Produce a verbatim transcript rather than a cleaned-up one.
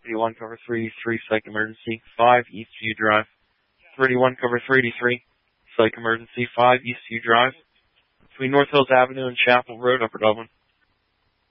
thirty-one, cover three three, psych emergency, five Eastview Drive. thirty-one, cover three three, psych emergency, five Eastview Drive. Between North Hills Avenue and Chapel Road, Upper Dublin.